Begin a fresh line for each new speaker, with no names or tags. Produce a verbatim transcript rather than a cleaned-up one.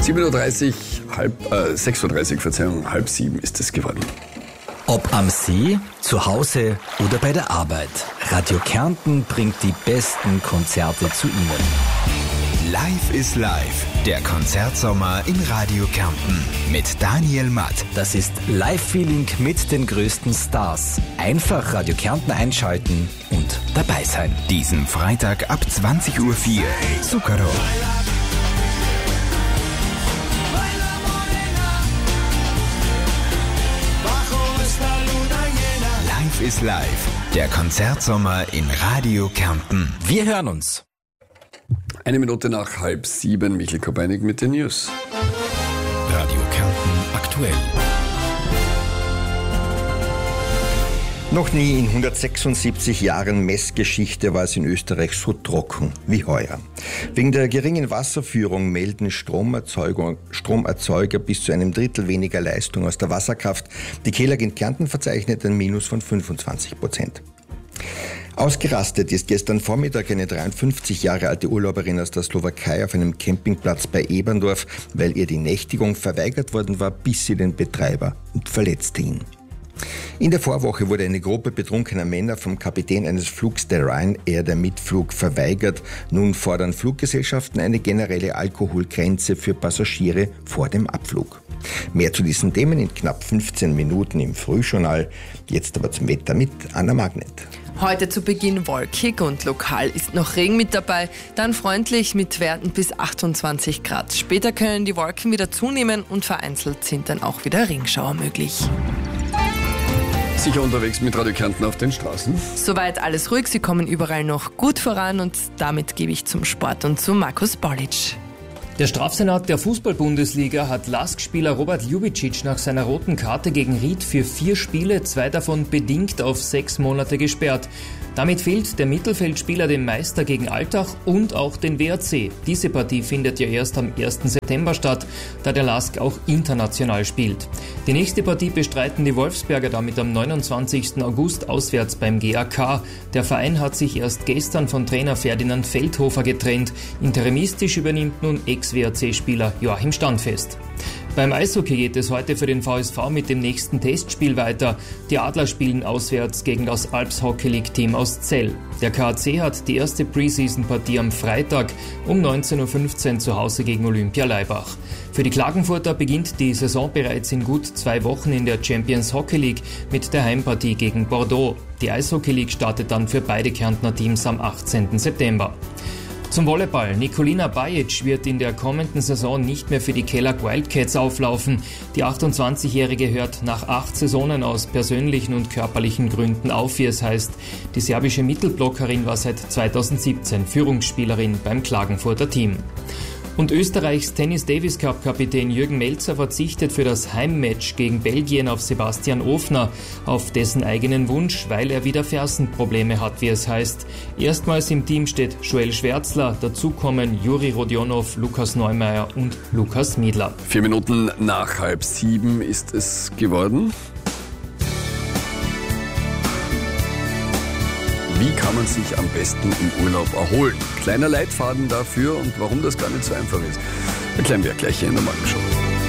sieben Uhr dreißig, halb, äh, sechs Uhr dreißig, Verzeihung, halb sieben ist es geworden.
Ob am See, zu Hause oder bei der Arbeit, Radio Kärnten bringt die besten Konzerte zu Ihnen.
Live is Live, der Konzertsommer in Radio Kärnten mit Daniel Matt.
Das ist Live-Feeling mit den größten Stars. Einfach Radio Kärnten einschalten und dabei sein.
Diesen Freitag ab zwanzig Uhr vier, Zucchero. Live is Live, der Konzertsommer in Radio Kärnten.
Wir hören uns.
Eine Minute nach halb sieben, Michael Kopeinig mit den News.
Radio Kärnten aktuell.
Noch nie in hundertsechsundsiebzig Jahren Messgeschichte war es in Österreich so trocken wie heuer. Wegen der geringen Wasserführung melden Stromerzeuger, Stromerzeuger bis zu einem Drittel weniger Leistung aus der Wasserkraft. Die K E L A G in Kärnten verzeichnet ein Minus von fünfundzwanzig Prozent. Ausgerastet ist gestern Vormittag eine dreiundfünfzig Jahre alte Urlauberin aus der Slowakei auf einem Campingplatz bei Eberndorf, weil ihr die Nächtigung verweigert worden war, biss sie den Betreiber und verletzte ihn. In der Vorwoche wurde eine Gruppe betrunkener Männer vom Kapitän eines Flugs der Ryanair der Mitflug verweigert. Nun fordern Fluggesellschaften eine generelle Alkoholgrenze für Passagiere vor dem Abflug. Mehr zu diesen Themen in knapp fünfzehn Minuten im Frühjournal. Jetzt aber zum Wetter mit Anna Magnet.
Heute zu Beginn wolkig und lokal ist noch Regen mit dabei, dann freundlich mit Werten bis achtundzwanzig Grad. Später können die Wolken wieder zunehmen und vereinzelt sind dann auch wieder Regenschauer möglich.
Sicher unterwegs mit Radio Kärnten auf den Straßen?
Soweit alles ruhig, sie kommen überall noch gut voran und damit gebe ich zum Sport und zu Markus Baulic.
Der Strafsenat der Fußball-Bundesliga hat Lask-Spieler Robert Ljubicic nach seiner roten Karte gegen Ried für vier Spiele, zwei davon bedingt auf sechs Monate gesperrt. Damit fehlt der Mittelfeldspieler dem Meister gegen Altach und auch den W A C. Diese Partie findet ja erst am ersten September statt, da der Lask auch international spielt. Die nächste Partie bestreiten die Wolfsberger damit am neunundzwanzigsten August auswärts beim G A K. Der Verein hat sich erst gestern von Trainer Ferdinand Feldhofer getrennt. Interimistisch übernimmt nun Ex-W A C-Spieler Joachim Standfest. Beim Eishockey geht es heute für den V S V mit dem nächsten Testspiel weiter. Die Adler spielen auswärts gegen das Alps Hockey League Team aus Zell. Der K A C hat die erste Preseason-Partie am Freitag um neunzehn Uhr fünfzehn zu Hause gegen Olympia Laibach. Für die Klagenfurter beginnt die Saison bereits in gut zwei Wochen in der Champions Hockey League mit der Heimpartie gegen Bordeaux. Die Eishockey League startet dann für beide Kärntner Teams am achtzehnten September. Zum Volleyball. Nikolina Bajic wird in der kommenden Saison nicht mehr für die K E L A G Wildcats auflaufen. Die achtundzwanzigjährige hört nach acht Saisonen aus persönlichen und körperlichen Gründen auf, wie es heißt. Die serbische Mittelblockerin war seit zweitausendsiebzehn Führungsspielerin beim Klagenfurter Team. Und Österreichs Tennis-Davis-Cup-Kapitän Jürgen Melzer verzichtet für das Heimmatch gegen Belgien auf Sebastian Ofner, auf dessen eigenen Wunsch, weil er wieder Fersenprobleme hat, wie es heißt. Erstmals im Team steht Joel Schwärzler, dazu kommen Juri Rodionov, Lukas Neumeier und Lukas Miedler.
Vier Minuten nach halb sieben ist es geworden. Wie kann man sich am besten im Urlaub erholen? Kleiner Leitfaden dafür und warum das gar nicht so einfach ist, erklären wir gleich hier in der Morgenshow.